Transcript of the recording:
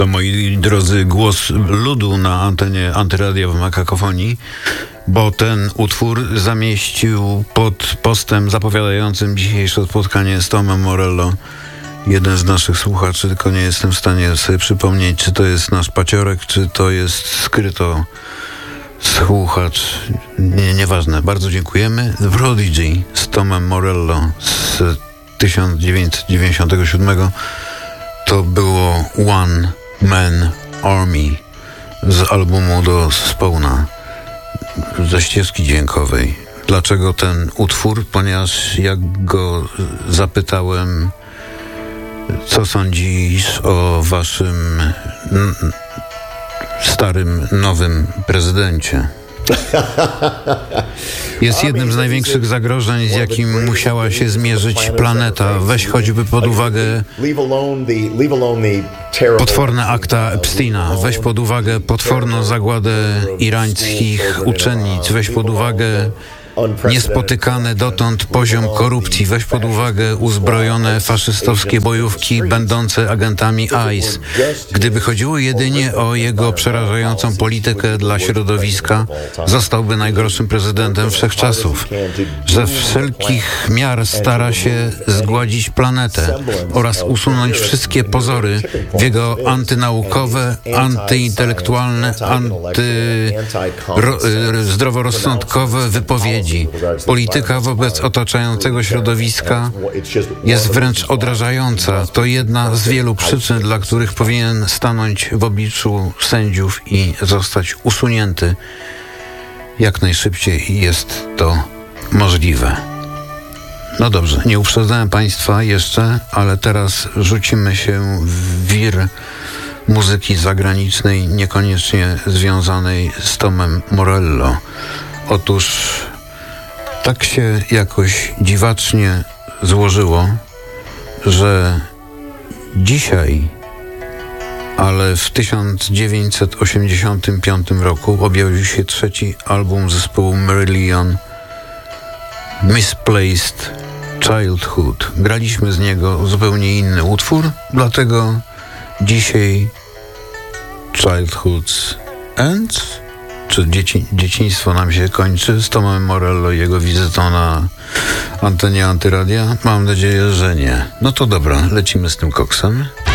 To, moi drodzy, głos ludu na antenie Antyradia w Makakofonii, bo ten utwór zamieścił pod postem zapowiadającym dzisiejsze spotkanie z Tomem Morello jeden z naszych słuchaczy, tylko nie jestem w stanie sobie przypomnieć, czy to jest nasz paciorek, czy to jest skryto słuchacz. Nieważne. Bardzo dziękujemy. The Prodigy z Tomem Morello z 1997. To było One Man Army z albumu do Spawna, ze ścieżki dźwiękowej. Dlaczego ten utwór? Ponieważ jak go zapytałem, co sądzisz o waszym starym, nowym prezydencie? Jest jednym z największych zagrożeń, z jakim musiała się zmierzyć planeta. Weź choćby pod uwagę potworne akta Epsteina. Weź pod uwagę potworną zagładę irańskich uczennic. Weź pod uwagę niespotykany dotąd poziom korupcji. Weź pod uwagę uzbrojone faszystowskie bojówki będące agentami ICE. Gdyby chodziło jedynie o jego przerażającą politykę dla środowiska, zostałby najgorszym prezydentem wszechczasów. Ze wszelkich miar stara się zgładzić planetę oraz usunąć wszystkie pozory w jego antynaukowe, antyintelektualne, zdroworozsądkowe wypowiedzi. Polityka wobec otaczającego środowiska jest wręcz odrażająca. To jedna z wielu przyczyn, dla których powinien stanąć w obliczu sędziów i zostać usunięty. Jak najszybciej jest to możliwe. No dobrze, nie uprzedzałem Państwa jeszcze, ale teraz rzucimy się w wir muzyki zagranicznej, niekoniecznie związanej z Tomem Morello. Otóż tak się jakoś dziwacznie złożyło, że dzisiaj, ale w 1985 roku objawił się trzeci album zespołu Marillion, Misplaced Childhood. Graliśmy z niego zupełnie inny utwór, dlatego dzisiaj Childhood's Ends, czy dzieciństwo nam się kończy z Tomem Morello i jego wizytą na antenie Antyradia? Mam nadzieję, że nie. No to dobra, lecimy z tym koksem.